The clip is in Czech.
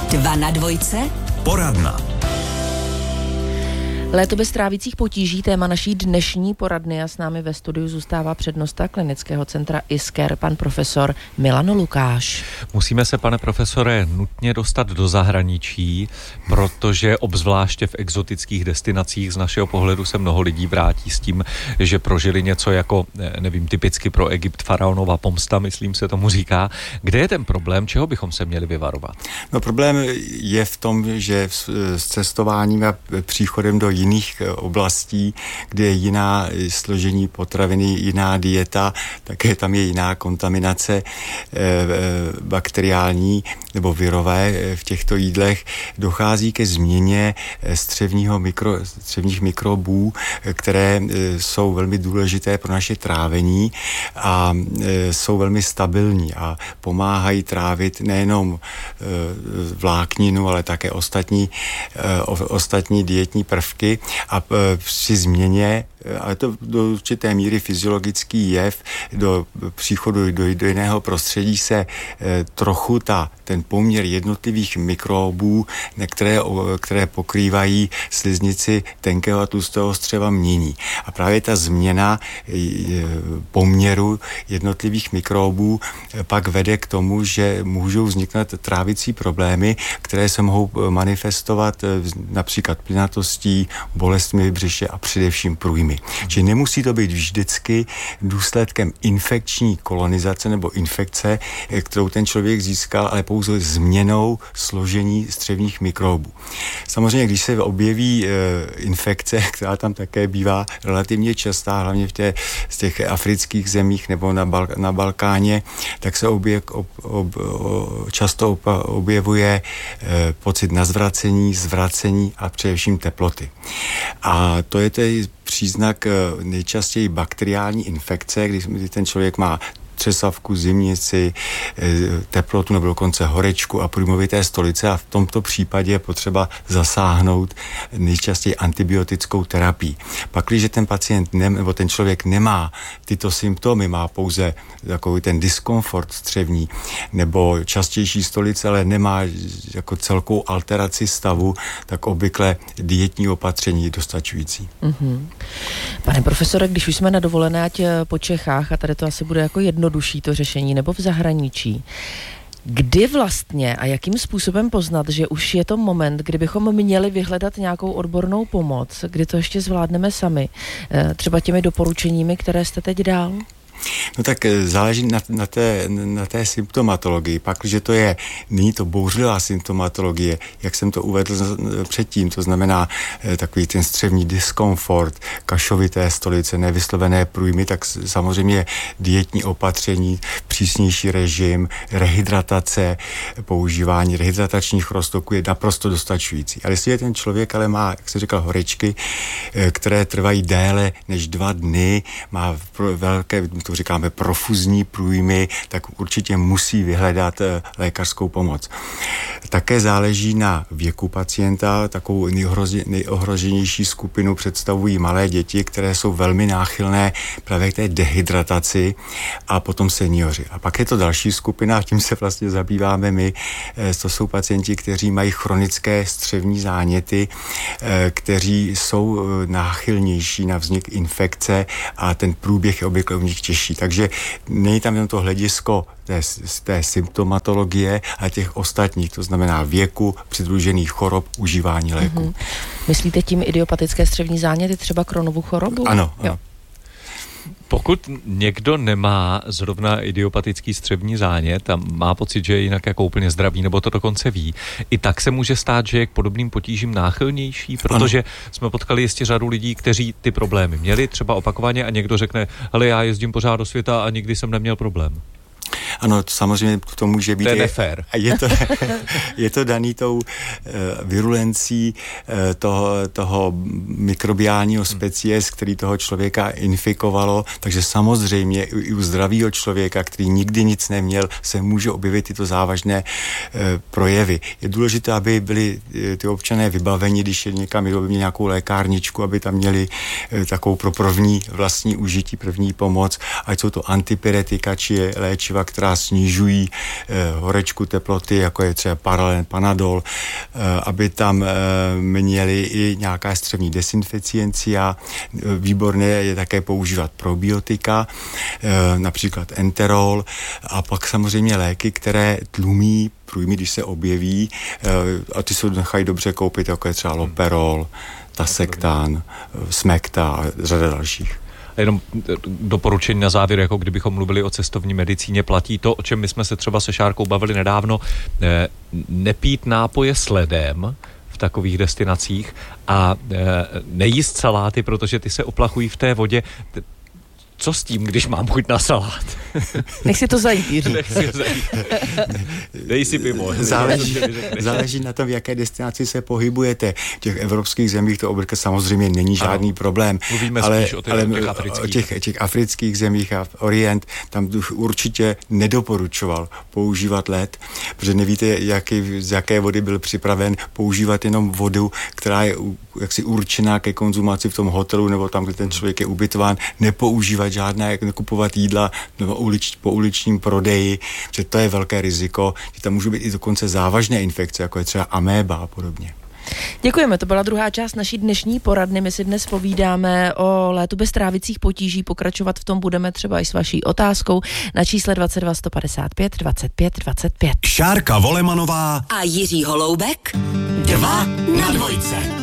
2 na 2. Poradna. Léto bez trávicích potíží, téma naší dnešní poradny, a s námi ve studiu zůstává přednosta klinického centra ISKER, pan profesor Milan Lukáš. Musíme se, pane profesore, nutně dostat do zahraničí, protože obzvláště v exotických destinacích z našeho pohledu se mnoho lidí vrátí s tím, že prožili něco jako, nevím, typicky pro Egypt faraonova pomsta, myslím se tomu říká. Kde je ten problém, čeho bychom se měli vyvarovat? No, problém je v tom, že s cestováním a příchodem do jiných oblastí, kde je jiná složení potraviny, jiná dieta, také tam je jiná kontaminace bakteriální nebo virové v těchto jídlech, dochází ke změně střevních mikrobů, které jsou velmi důležité pro naše trávení a jsou velmi stabilní a pomáhají trávit nejenom vlákninu, ale také ostatní dietní prvky. A při změně, ale to do určité míry fyziologický jev, do příchodu do jiného prostředí se trochu ten poměr jednotlivých mikrobů, které pokrývají sliznici tenkého a tlustého střeva, mění. A právě ta změna poměru jednotlivých mikrobů pak vede k tomu, že můžou vzniknout trávicí problémy, které se mohou manifestovat například plynatostí, bolestmi břiše a především průjmy. Čili nemusí to být vždycky důsledkem infekční kolonizace nebo infekce, kterou ten člověk získal, ale pouze změnou složení střevních mikrobů. Samozřejmě, když se objeví infekce, která tam také bývá relativně častá, hlavně z těch afrických zemích nebo na Balkáně, tak se často objevuje pocit nazvracení, zvracení a především teploty. A to je tedy příznak nejčastěji bakteriální infekce, kdy ten člověk má třesavku, zimnici, teplotu nebo dokonce horečku a průjmovité stolice, a v tomto případě je potřeba zasáhnout nejčastěji antibiotickou terapii. Pakliže ten pacient nebo ten člověk nemá tyto symptomy, má pouze takový ten diskomfort střevní nebo častější stolice, ale nemá jako celkou alteraci stavu, tak obvykle dietní opatření je dostačující. Mm-hmm. Pane profesore, když už jsme na dovolené, ať po Čechách, a tady to asi bude jako jednodušší to řešení, nebo v zahraničí, kdy vlastně a jakým způsobem poznat, že už je to moment, kdy bychom měli vyhledat nějakou odbornou pomoc, kdy to ještě zvládneme sami, třeba těmi doporučeními, které jste teď dal? No tak záleží na té symptomatologii. Pakliže není to bouřlivá symptomatologie, jak jsem to uvedl předtím, to znamená takový ten střevní diskomfort, kašovité stolice, nevyslovené průjmy, tak samozřejmě dietní opatření, přísnější režim, rehydratace, používání rehydratačních roztoků je naprosto dostačující. Ale jestli je ten člověk ale má, jak se říkal, horečky, které trvají déle než 2 dny, má velké, to říkáme profuzní průjmy, tak určitě musí vyhledat lékařskou pomoc. Také záleží na věku pacienta. Takovou nejohroženější skupinu představují malé děti, které jsou velmi náchylné právě k té dehydrataci, a potom seniori. A pak je to další skupina, tím se vlastně zabýváme my. To jsou pacienti, kteří mají chronické střevní záněty, kteří jsou náchylnější na vznik infekce a ten průběh je obvykle u nich těžší. Takže není tam jen to hledisko té symptomatologie, ale těch ostatních, to znamená věku, přidružených chorob, užívání léku. Mm-hmm. Myslíte tím idiopatické střevní záněty, třeba Crohnovu chorobu? Ano. Pokud někdo nemá zrovna idiopatický střevní zánět a má pocit, že je jinak jako úplně zdravý, nebo to dokonce ví, i tak se může stát, že je k podobným potížím náchylnější, protože jsme potkali jistě řadu lidí, kteří ty problémy měli třeba opakovaně, a někdo řekne, hele, já jezdím pořád do světa a nikdy jsem neměl problém. Ano, samozřejmě to může být. To je nefér. Je to daný tou virulencí toho mikrobiálního species, který toho člověka infikovalo, takže samozřejmě i u zdravého člověka, který nikdy nic neměl, se může objevit tyto závažné projevy. Je důležité, aby byli ty občané vybaveni, když je někam nějakou lékárničku, aby tam měli takovou pro první vlastní užití, první pomoc, ať jsou to antipyretika či léčiva, která která snižují horečku, teploty, jako je třeba Paralen, Panadol, aby tam měli i nějaká střevní desinficiencia. Výborné je také používat probiotika, například enterol, a pak samozřejmě léky, které tlumí průjmy, když se objeví, a ty se nechají dobře koupit, jako je třeba Loperol, Tasektan, Smekta a řada dalších. Jenom doporučení na závěr, jako kdybychom mluvili o cestovní medicíně, platí to, o čem my jsme se třeba se Šárkou bavili nedávno, nepít nápoje s ledem v takových destinacích a nejíst saláty, protože ty se oplachují v té vodě. Co s tím, když mám chuť na salát? Nech si to zajít, Jiří. Dej si pivo. Záleží na tom, v jaké destinaci se pohybujete. V těch evropských zemích to obrka samozřejmě není žádný problém. Mluvíme ale spíš o těch afrických zemích a Orient, tam bych určitě nedoporučoval používat led, protože nevíte, z jaké vody byl připraven, používat jenom vodu, která je jaksi určená ke konzumaci v tom hotelu nebo tam, kde ten člověk je ubytován, nepoužívat žádné, nekupovat jídla nebo po uličním prodeji, že to je velké riziko, že tam můžou být i dokonce závažné infekce, jako je třeba améba a podobně. Děkujeme, to byla druhá část naší dnešní poradny. My si dnes povídáme o létu bez trávicích potíží. Pokračovat v tom budeme třeba i s vaší otázkou na čísle 22 155 25 25. Šárka Volemanová a Jiří Holoubek 2 na dvojce.